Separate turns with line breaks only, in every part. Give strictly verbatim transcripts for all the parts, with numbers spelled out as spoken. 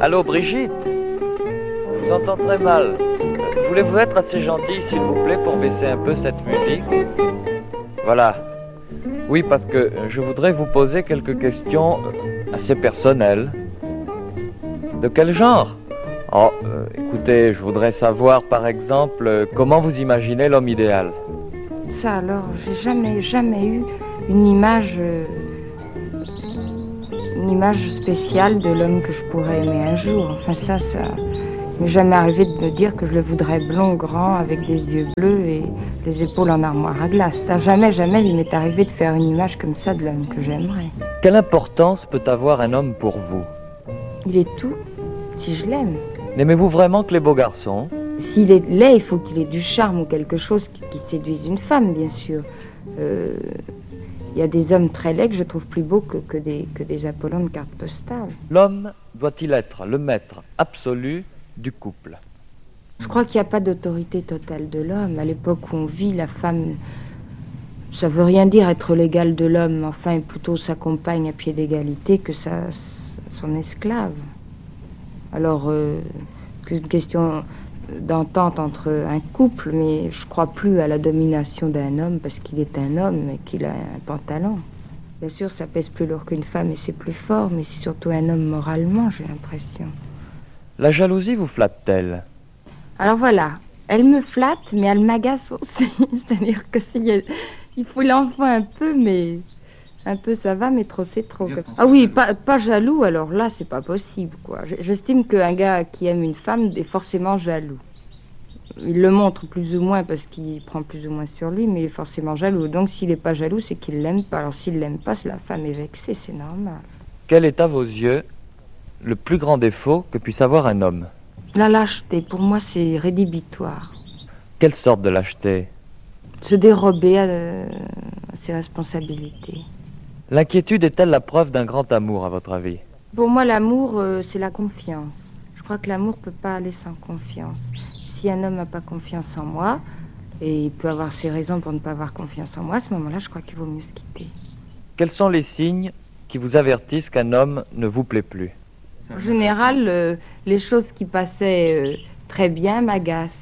Allô, Brigitte? Je vous entends très mal. Euh, Voulez-vous être assez gentil, s'il vous plaît, pour baisser un peu cette musique? Voilà. Oui, parce que je voudrais vous poser quelques questions assez personnelles. De quel genre? Oh, euh, écoutez, je voudrais savoir, par exemple, euh, comment vous imaginez l'homme idéal?
Ça alors, j'ai jamais, jamais eu une image, euh, une image spéciale de l'homme que je pourrais aimer un jour. Enfin ça, ça m'est jamais arrivé de me dire que je le voudrais blond, grand, avec des yeux bleus et les épaules en armoire à glace. Ça, jamais, jamais il m'est arrivé de faire une image comme ça de l'homme que j'aimerais.
Quelle importance peut avoir un homme pour vous?
Il est tout, si je l'aime.
N'aimez-vous vraiment que les beaux garçons?
S'il est laid, il faut qu'il ait du charme ou quelque chose qui, qui séduise une femme, bien sûr. Euh, Il y a des hommes très laids que je trouve plus beaux que, que, des, que des Apollons de carte postale.
L'homme doit-il être le maître absolu du couple?
Je crois qu'il n'y a pas d'autorité totale de l'homme. À l'époque où on vit, la femme, ça veut rien dire être l'égal de l'homme, enfin, plutôt sa compagne à pied d'égalité que sa, son esclave. Alors, euh, c'est une question d'entente entre un couple, mais je crois plus à la domination d'un homme parce qu'il est un homme et qu'il a un pantalon. Bien sûr, ça pèse plus lourd qu'une femme et c'est plus fort, mais c'est surtout un homme moralement, j'ai l'impression.
La jalousie vous flatte-t-elle?
Alors voilà, elle me flatte, mais elle m'agace aussi. C'est-à-dire que s'il y a... il faut l'enfant un peu, mais un peu ça va, mais trop c'est trop. Ah oui, pas, pas jaloux, alors là, c'est pas possible, quoi. J'estime qu'un gars qui aime une femme est forcément jaloux. Il le montre plus ou moins parce qu'il prend plus ou moins sur lui, mais il est forcément jaloux. Donc s'il n'est pas jaloux, c'est qu'il l'aime pas. Alors s'il l'aime pas, la femme est vexée, c'est normal.
Quel est à vos yeux le plus grand défaut que puisse avoir un homme?
La lâcheté, pour moi, c'est rédhibitoire.
Quelle sorte de lâcheté?
Se dérober à, à ses responsabilités.
L'inquiétude est-elle la preuve d'un grand amour, à votre avis?
Pour moi, l'amour, euh, c'est la confiance. Je crois que l'amour ne peut pas aller sans confiance. Si un homme n'a pas confiance en moi, et il peut avoir ses raisons pour ne pas avoir confiance en moi, à ce moment-là, je crois qu'il vaut mieux se quitter.
Quels sont les signes qui vous avertissent qu'un homme ne vous plaît plus?
En général, euh, les choses qui passaient euh, très bien m'agacent.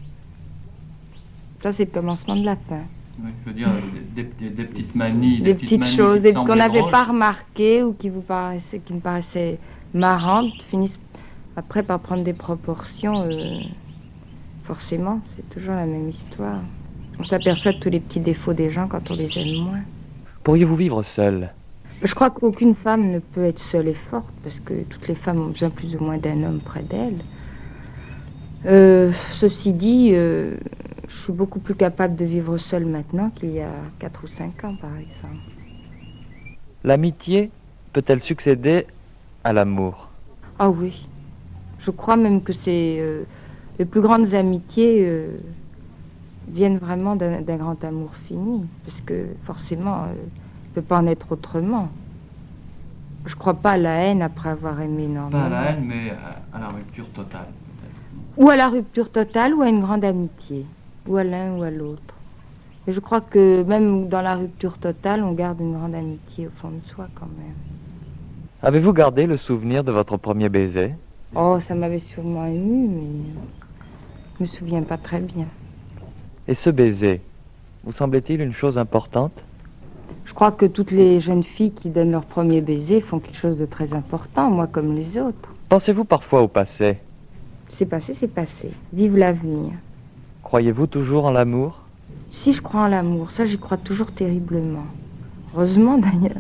Ça, c'est le commencement de la fin.
Oui, je veux dire, des, des, des petites manies,
des, des petites, petites choses des, qu'on n'avait pas remarquées ou qui vous paraissaient, qui me paraissaient marrantes, finissent après par prendre des proportions. Euh, forcément, c'est toujours la même histoire. On s'aperçoit de tous les petits défauts des gens quand on les aime moins.
Pourriez-vous vivre seule?
Je crois qu'aucune femme ne peut être seule et forte parce que toutes les femmes ont besoin plus ou moins d'un homme près d'elles. Euh, ceci dit, euh, je suis beaucoup plus capable de vivre seule maintenant qu'il y a quatre ou cinq ans, par exemple.
L'amitié peut-elle succéder à l'amour?
Ah oui. Je crois même que c'est euh, les plus grandes amitiés euh, viennent vraiment d'un, d'un grand amour fini, parce que forcément, euh, il ne peut pas en être autrement. Je crois pas à la haine après avoir aimé énormément.
Pas à la haine, mais à, à la rupture totale.
Ou à la rupture totale, ou à une grande amitié. Ou à l'un ou à l'autre. Et je crois que même dans la rupture totale, on garde une grande amitié au fond de soi quand même.
Avez-vous gardé le souvenir de votre premier baiser?
Oh, ça m'avait sûrement ému, mais je me souviens pas très bien.
Et ce baiser, vous semblait-il une chose importante?
Je crois que toutes les jeunes filles qui donnent leur premier baiser font quelque chose de très important, moi comme les autres.
Pensez-vous parfois au passé?
C'est passé, c'est passé. Vive l'avenir.
Croyez-vous toujours en l'amour?
Si, je crois en l'amour. Ça, j'y crois toujours terriblement. Heureusement, d'ailleurs.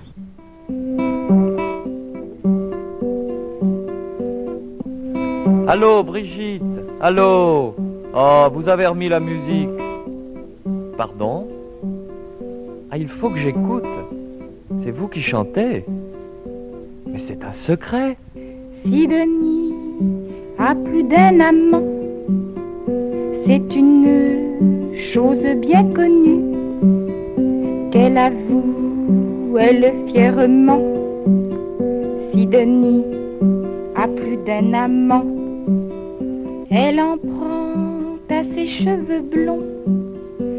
Allô, Brigitte? Allô? Oh, vous avez remis la musique. Pardon? Ah, il faut que j'écoute. C'est vous qui chantez? Mais c'est un secret.
Sidonie a plus d'un amant. C'est une chose bien connue qu'elle avoue, elle fièrement. Sidonie a plus d'un amant. Elle en prend à ses cheveux blonds